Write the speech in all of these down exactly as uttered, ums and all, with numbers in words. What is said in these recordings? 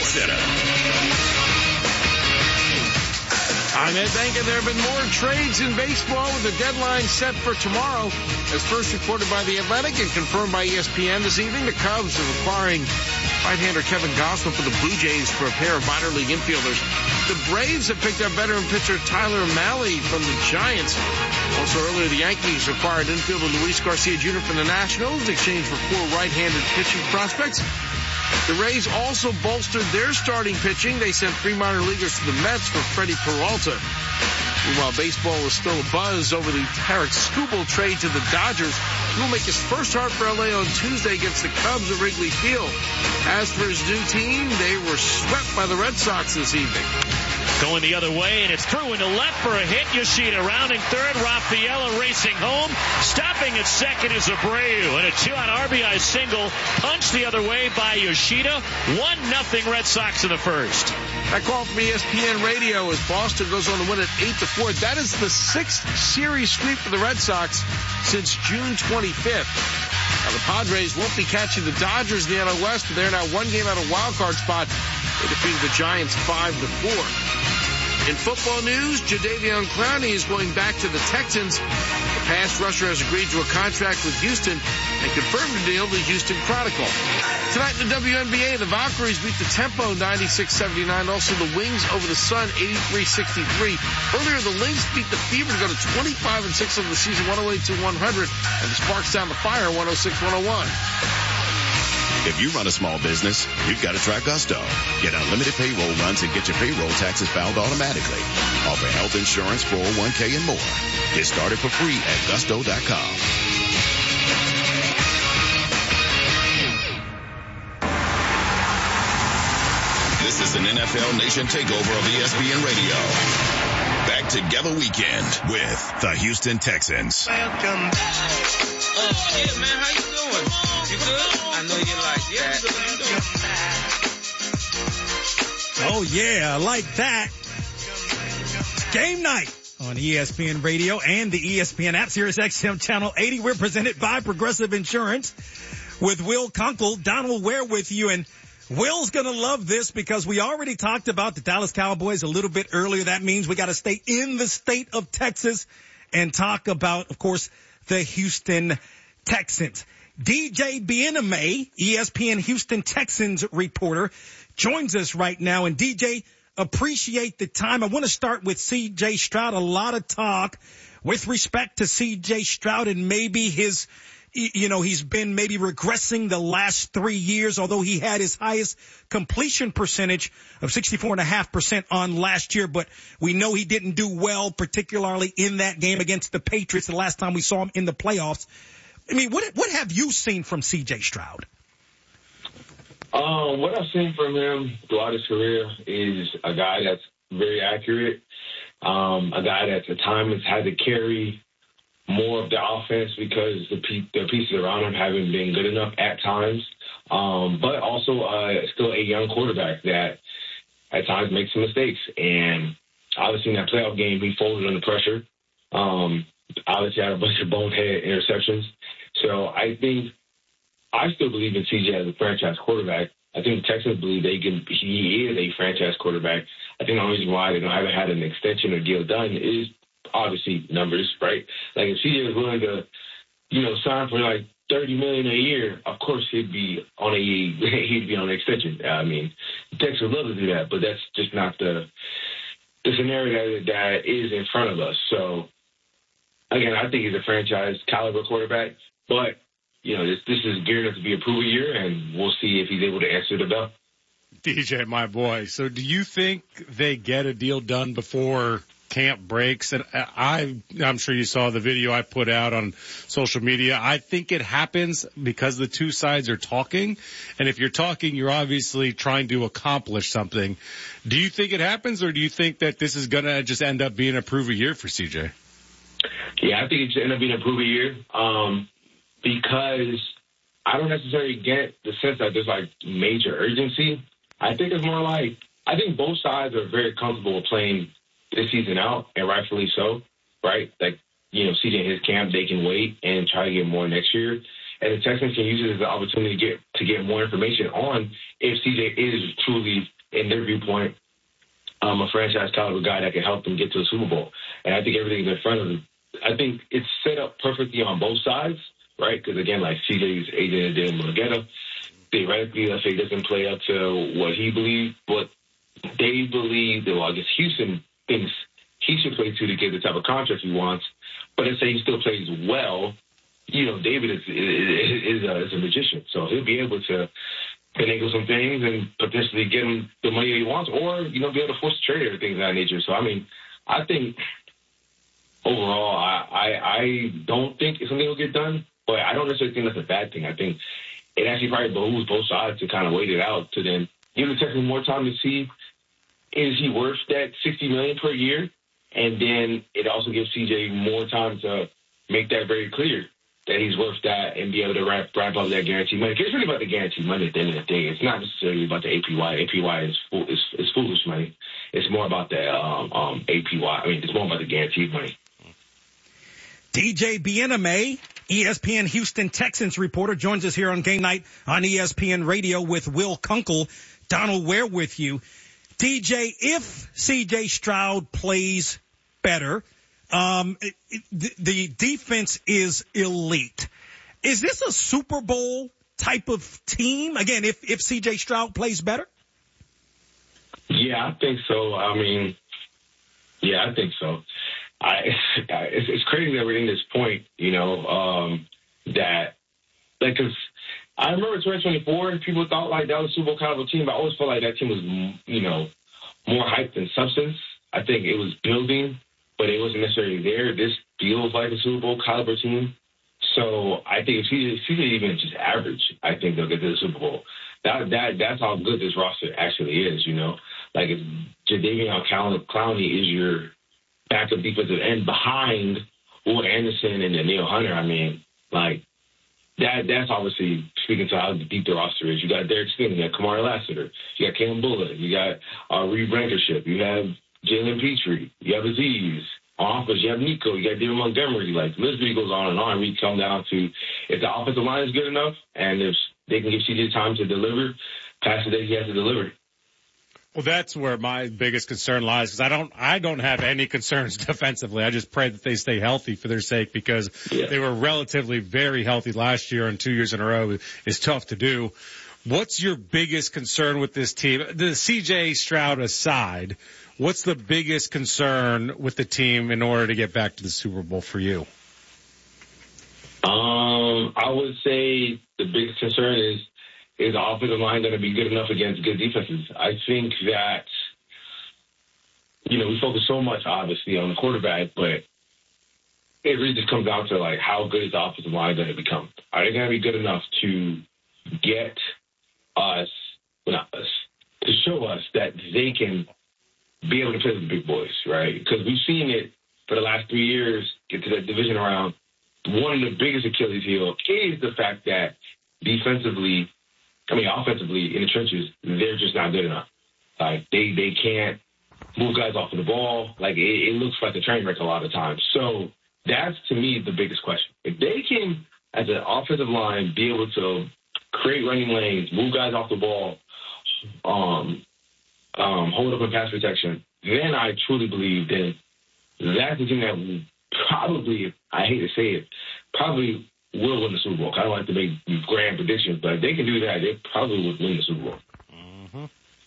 Center. I'm Ed Bank, and there have been more trades in baseball with the deadline set for tomorrow. As first reported by The Atlantic and confirmed by E S P N this evening, the Cubs are acquiring right-hander Kevin Gausman for the Blue Jays for a pair of minor league infielders. The Braves have picked up veteran pitcher Tyler Mahle from the Giants. Also earlier, the Yankees acquired infielder Luis Garcia Junior from the Nationals in exchange for four right-handed pitching prospects. The Rays also bolstered their starting pitching. They sent three minor leaguers to the Mets for Freddie Peralta. Meanwhile, baseball is still abuzz over the Tarik Skubal trade to the Dodgers. He will make his first start for L A on Tuesday against the Cubs at Wrigley Field. As for his new team, they were swept by the Red Sox this evening. Going the other way, and it's through into left for a hit. Yoshida rounding third. Rafaela racing home. Stopping at second is Abreu. And a two-out R B I single. Punched the other way by Yoshida. one nothing Red Sox in the first. That call from E S P N Radio as Boston goes on to win at eight to four. That is the sixth series sweep for the Red Sox since June twenty-fifth. Now, the Padres won't be catching the Dodgers in the N L West, but they're now one game out of wild card spot. They defeated the Giants five to four. In football news, Jadeveon Clowney is going back to the Texans. The pass rusher has agreed to a contract with Houston and confirmed a deal to the Houston Chronicle. Tonight in the W N B A, the Valkyries beat the Tempo ninety-six seventy-nine. Also, the Wings over the Sun eighty-three sixty-three. Earlier, the Lynx beat the Fever to go to twenty-five and six on the season, one oh eight to one hundred. And the Sparks down the Fire, one oh six one oh one. If you run a small business, you've got to try Gusto. Get unlimited payroll runs and get your payroll taxes filed automatically. Offer health insurance, four oh one k, and more. Get started for free at gusto dot com. This is an N F L Nation takeover of E S P N Radio. Back together weekend with the Houston Texans. Welcome back. Oh, yeah, man. How you doing? You good? I know you like that. Oh, yeah, I like that. Game night on E S P N Radio and the E S P N app, Sirius X M Channel eighty. We're presented by Progressive Insurance with Will Kunkel. Donald Ware with you, and Will's going to love this because we already talked about the Dallas Cowboys a little bit earlier. That means we got to stay in the state of Texas and talk about, of course, the Houston Texans. D J Bieneme, E S P N Houston Texans reporter, joins us right now. And D J, appreciate the time. I want to start with C J Stroud. A lot of talk with respect to C J Stroud and maybe his, you know, he's been maybe regressing the last three years, although he had his highest completion percentage of sixty-four point five percent on last year. But we know he didn't do well, particularly in that game against the Patriots the last time we saw him in the playoffs. I mean, what what have you seen from C J Stroud? Um, what I've seen from him throughout his career is a guy that's very accurate, um, a guy that at times had to carry more of the offense because the, pe- the pieces around him haven't been good enough at times, um, but also uh, still a young quarterback that at times makes some mistakes. And obviously in that playoff game, he folded under pressure. Um, obviously had a bunch of bonehead interceptions. So I think I still believe in C J as a franchise quarterback. I think the Texans believe they can. He is a franchise quarterback. I think the only reason why they don't haven't had an extension or deal done is obviously numbers, right? Like if C J was willing to, you know, sign for like thirty million dollars a year, of course he'd be on a he'd be on an extension. I mean, the Texans would love to do that, but that's just not the the scenario that, that is in front of us. So again, I think he's a franchise caliber quarterback. But, you know, this this is geared up to be a prove year, and we'll see if he's able to answer the bell. D J, my boy, so do you think they get a deal done before camp breaks? And I, I'm sure you saw the video I put out on social media. I think it happens because the two sides are talking. And if you're talking, you're obviously trying to accomplish something. Do you think it happens, or do you think that this is going to just end up being a prove year for C J? Yeah, I think it should end up being a prove year. Um, Because I don't necessarily get the sense that there's, like, major urgency. I think it's more like I think both sides are very comfortable with playing this season out, and rightfully so, right? Like, you know, C J and his camp, they can wait and try to get more next year. And the Texans can use it as an opportunity to get to get more information on if C J is truly in their viewpoint, um, a franchise caliber guy that can help them get to the Super Bowl. And I think everything's in front of them. I think it's set up perfectly on both sides, right? Because, again, like C J's agent didn't want to get him. Theoretically, let's say he doesn't play up to what he believed, but they believe that, well, I guess Houston thinks he should play to to get the type of contract he wants. But let's say he still plays well. You know, David is is, is, a, is a magician, so he'll be able to finagle some things and potentially get him the money he wants, or, you know, be able to force a trade or things of that nature. So, I mean, I think overall, I, I, I don't think something will get done, but I don't necessarily think that's a bad thing. I think it actually probably behooves both sides to kind of wait it out to then give the Texans more time to see, is he worth that sixty million dollars per year? And then it also gives C J more time to make that very clear that he's worth that and be able to wrap, wrap up that guaranteed money. It's really about the guaranteed money at the end of the day. It's not necessarily about the A P Y. A P Y is, is, is foolish money. It's more about the um, um, A P Y. I mean, it's more about the guaranteed money. D J Bieneme, E S P N Houston Texans reporter, joins us here on Game Night on E S P N Radio with Will Kunkel. Donald Ware with you. D J, if C J Stroud plays better, um, it, it, the, the defense is elite. Is this a Super Bowl type of team? Again, if, if C J Stroud plays better? Yeah, I think so. I mean, yeah, I think so. I, it's, it's crazy that we're in this point, you know, um, that, like, because I remember twenty twenty-four, people thought, like, that was a Super Bowl caliber team, but I always felt like that team was, you know, more hype than substance. I think it was building, but it wasn't necessarily there. This feels like a Super Bowl caliber team. So I think if C J even just average, I think they'll get to the Super Bowl. That that That's how good this roster actually is, you know. Like, if Jadeveon Clowney is your backup defensive end behind Will Anderson and Danielle Hunter, I mean, like, that that's obviously speaking to how deep the roster is. You got Derek Stingley, you got Kamari Lassiter, you got Cam Bullock, you got uh, Reed Blankenship, you have Jalen Petrie, you have Aziz. On offense, you have Nico, you got David Montgomery. Like, the list goes on and on. We come down to if the offensive line is good enough and if they can give C J time to deliver, past the day he has to deliver. Well, that's where my biggest concern lies, because I don't, I don't have any concerns defensively. I just pray that they stay healthy for their sake, because yeah. they were relatively very healthy last year, and two years in a row is tough to do. What's your biggest concern with this team? The C J Stroud aside, what's the biggest concern with the team in order to get back to the Super Bowl for you? Um, I would say the biggest concern is, is the offensive line going to be good enough against good defenses? I think that, you know, we focus so much, obviously, on the quarterback, but it really just comes down to, like, how good is the offensive line going to become? Are they going to be good enough to get us, well, not us, to show us that they can be able to play with the big boys, right? Because we've seen it for the last three years, get to that division round. One of the biggest Achilles heel is the fact that defensively, I mean, offensively, in the trenches, they're just not good enough. Like, they, they can't move guys off of the ball. Like, it, it looks like a train wreck a lot of times. So that's, to me, the biggest question. If they can, as an offensive line, be able to create running lanes, move guys off the ball, um, um, hold up in pass protection, then I truly believe that that's the thing that will probably, I hate to say it, probably will win the Super Bowl. I don't like to make grand predictions, but if they can do that, they probably would win the Super Bowl. Mm-hmm.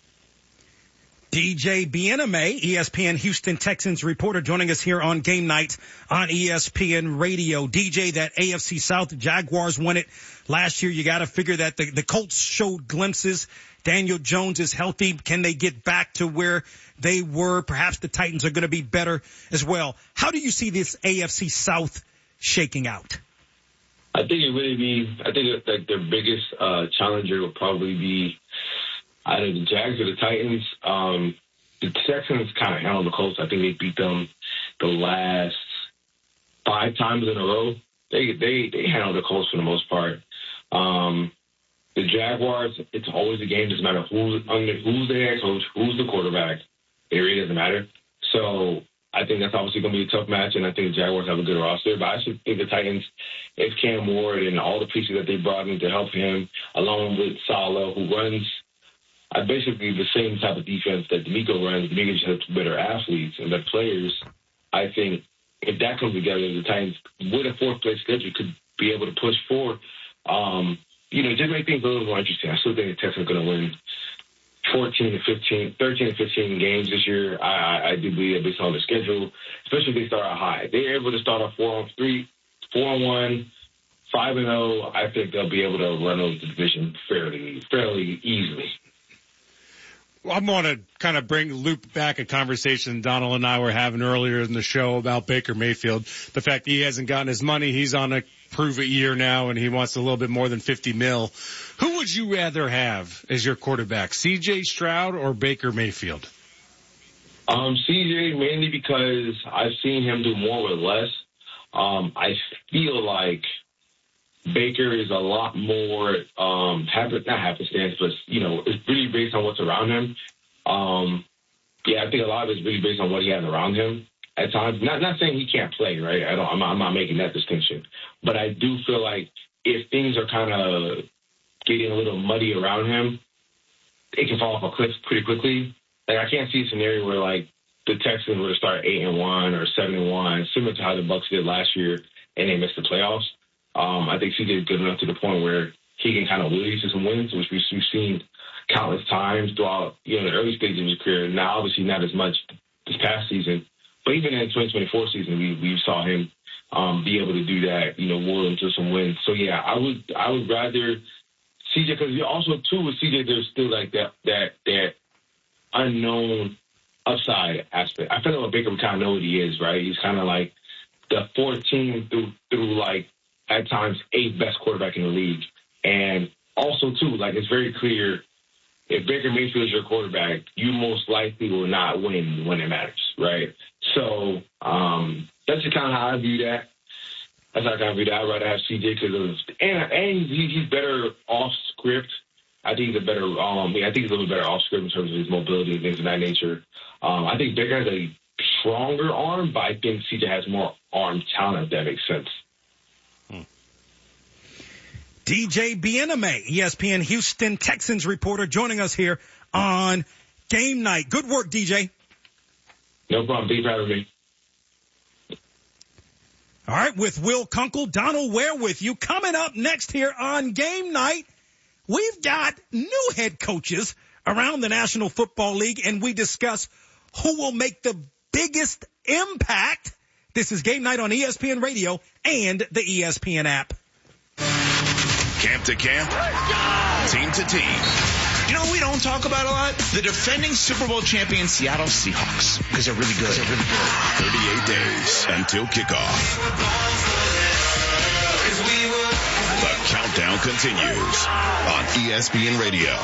D J Bieneme, E S P N Houston Texans reporter, joining us here on Game Night on E S P N Radio. D J, that A F C South, Jaguars won it last year. You got to figure that the, the Colts showed glimpses. Daniel Jones is healthy. Can they get back to where they were? Perhaps the Titans are going to be better as well. How do you see this A F C South shaking out? I think it really be, I think that their biggest uh, challenger will probably be either the Jags or the Titans. Um, the Texans kind of handled the Colts. I think they beat them the last five times in a row. They they they handled the Colts for the most part. Um, the Jaguars, it's always a game. Doesn't matter who's under, who's the head coach, who's the quarterback. It really doesn't matter. So I think that's obviously going to be a tough match, and I think the Jaguars have a good roster. But I should think the Titans, if Cam Ward and all the pieces that they brought in to help him, along with Saleh, who runs uh, basically the same type of defense that D'Amico runs. D'Amico just has better athletes and better players. I think if that comes together, the Titans, with a fourth-place schedule, could be able to push forward. Um, you know, just make things a little more interesting. I still think the Texans are going to win fourteen to fifteen, thirteen to fifteen games this year. I, I do believe that based on the schedule, especially if they start out high. They're able to start off four on three, four on one, five and zero. I think they'll be able to run over the division fairly, fairly easily. I want to kind of bring loop back a conversation Donald and I were having earlier in the show about Baker Mayfield. The fact that he hasn't gotten his money, he's on a prove-it year now, and he wants a little bit more than fifty mil. Who would you rather have as your quarterback, C J Stroud or Baker Mayfield? Um, C J, mainly because I've seen him do more with less. Um, I feel like Baker is a lot more, um, happen, not happenstance, but, you know, it's really based on what's around him. Um, yeah, I think a lot of it is really based on what he has around him at times. Not not saying he can't play, right? I don't, I'm, not, I'm not making that distinction. But I do feel like if things are kind of getting a little muddy around him, it can fall off a cliff pretty quickly. Like, I can't see a scenario where, like, the Texans were to start eight and one or seven and one, similar to how the Bucs did last year, and they missed the playoffs. Um, I think C J is good enough to the point where he can kind of will you to some wins, which we've, we've seen countless times throughout, you know, the early stages of his career. Now, obviously, not as much this past season, but even in the twenty twenty-four season, we we saw him um, be able to do that, you know, will into some wins. So yeah, I would I would rather C J, because also too with C J, there's still like that that that unknown upside aspect. I feel like Baker would kind of know what he is, right? He's kind of like the fourteen through through like, at times, eighth best quarterback in the league. And also, too, like, it's very clear, if Baker Mayfield is your quarterback, you most likely will not win when it matters, right? So um, that's just kind of how I view that. That's how I kind of view that. I'd rather have C J because of, and, and he's better off script. I think he's a better, um, I think he's a little better off script in terms of his mobility and things of that nature. Um, I think Baker has a stronger arm, but I think C J has more arm talent, if that makes sense. D J Bieneme, E S P N Houston Texans reporter, joining us here on Game Night. Good work, D J. No problem. Be proud of me. All right, with Will Kunkel, Donald Ware with you. Coming up next here on Game Night, we've got new head coaches around the National Football League, and we discuss who will make the biggest impact. This is Game Night on E S P N Radio and the E S P N app. Camp to camp, team to team. You know, we don't talk about a lot. The defending Super Bowl champion Seattle Seahawks, because they're really good. They're really good. thirty-eight days until kickoff. The countdown continues on E S P N Radio.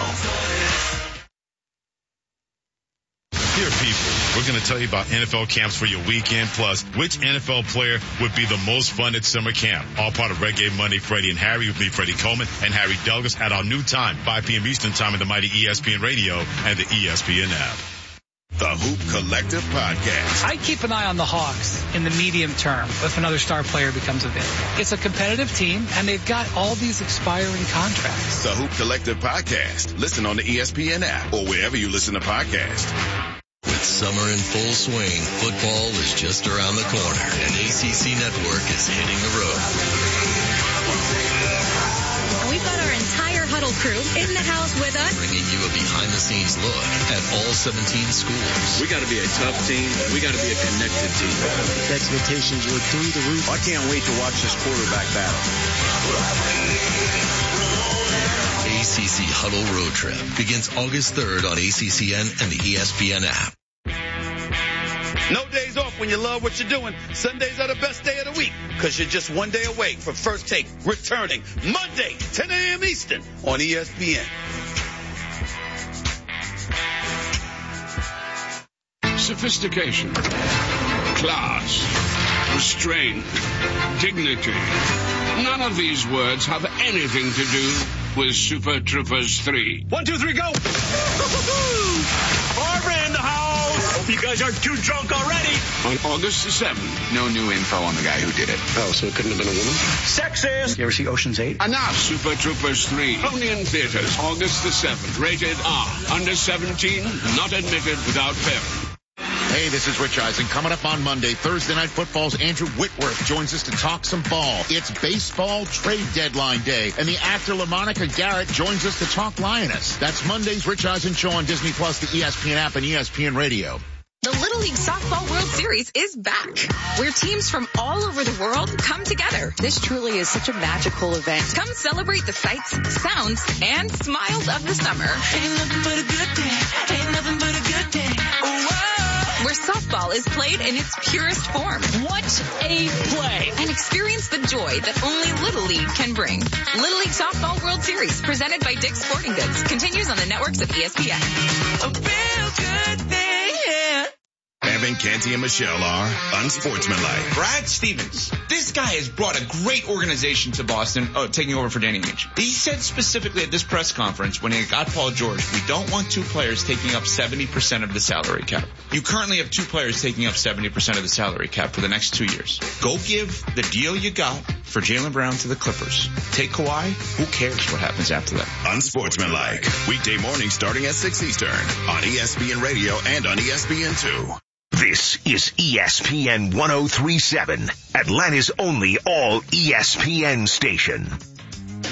Dear people, we're going to tell you about N F L camps for your weekend, plus which N F L player would be the most fun at summer camp. All part of Reggae Monday. Freddie and Harry with me, Freddie Coleman and Harry Douglas at our new time, five p.m. Eastern time in the mighty E S P N Radio and the E S P N app. The Hoop Collective Podcast. I keep an eye on the Hawks in the medium term if another star player becomes available. It's a competitive team, and they've got all these expiring contracts. The Hoop Collective Podcast. Listen on the E S P N app or wherever you listen to podcasts. With summer in full swing, football is just around the corner, and A C C Network is hitting the road. We've got our entire Huddle crew in the house with us, bringing you a behind-the-scenes look at all seventeen schools. We got to be a tough team. We got to be a connected team. The expectations were through the roof. I can't wait to watch this quarterback battle. A C C Huddle Road Trip begins August third on A C C N and the E S P N app. No days off when you love what you're doing. Sundays are the best day of the week because you're just one day away from First Take returning Monday, ten a.m. Eastern on E S P N. Sophistication, class, restraint, dignity. None of these words have anything to do with Super Troopers three. One, two, three, go! Barbara in the house! Hope you You guys are too drunk already. On August the seventh. No new info on the guy who did it. Oh, so it couldn't have been a woman? Sexist. You ever see Ocean's eight? Enough. Super Troopers three. Only in theaters. August the seventh. Rated R. Under seventeen. Not admitted without parent. Hey, this is Rich Eisen. Coming up on Monday, Thursday Night Football's Andrew Whitworth joins us to talk some ball. It's baseball trade deadline day, and the actor LaMonica Garrett joins us to talk Lioness. That's Monday's Rich Eisen Show on Disney Plus, the E S P N app, and E S P N Radio. The Little League Softball World Series is back, where teams from all over the world come together. This truly is such a magical event. Come celebrate the sights, sounds, and smiles of the summer. Ain't nothing but a good day. Ain't nothing but a good day. Whoa. Where softball is played in its purest form. What a play! And experience the joy that only Little League can bring. Little League Softball World Series, presented by Dick's Sporting Goods, continues on the networks of E S P N. A real good thing, yeah. Evan, Canty, and Michelle are unsportsmanlike. Brad Stevens. This guy has brought a great organization to Boston, oh, taking over for Danny Ainge. He said specifically at this press conference when he got Paul George, we don't want two players taking up seventy percent of the salary cap. You currently have two players taking up seventy percent of the salary cap for the next two years. Go give the deal you got for Jaylen Brown to the Clippers. Take Kawhi. Who cares what happens after that? Unsportsmanlike. Weekday morning starting at six Eastern on E S P N Radio and on E S P N two. This is E S P N one oh three point seven, Atlanta's only all E S P N station.